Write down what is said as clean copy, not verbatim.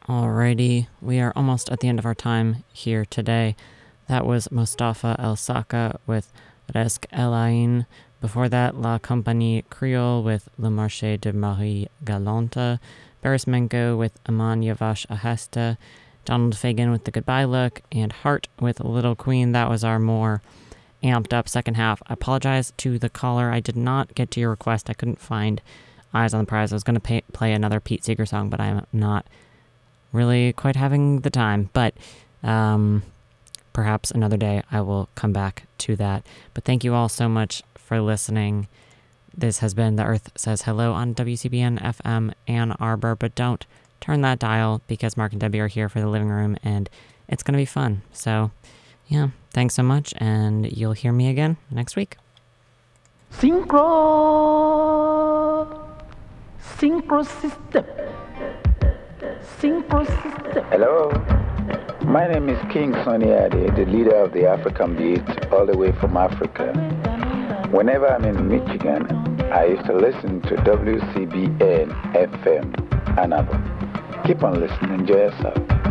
Alrighty, we are almost at the end of our time here today. That was Mostafa El Saka with Resk El Ain. Before that, La Compagnie Creole with Le Marché de Marie Galante. Paris Menko with Aman Yavash Ahesta. Donald Fagen with The Goodbye Look. And Hart with Little Queen. That was our more amped up second half. I apologize to the caller. I did not get to your request. I couldn't find Eyes on the Prize. I was going to play another Pete Seeger song, but I'm not really quite having the time, but perhaps another day I will come back to that. But thank you all so much for listening. This has been The Earth Says Hello on WCBN FM Ann Arbor, but don't turn that dial because Mark and Debbie are here for the living room and it's going to be fun. So yeah, thanks so much and you'll hear me again next week. Synchro system. Hello, my name is King Sonny Ade, the leader of the African Beat, all the way from Africa. Whenever I'm in Michigan, I used to listen to WCBN FM Ann Arbor. Keep on listening, enjoy yourself.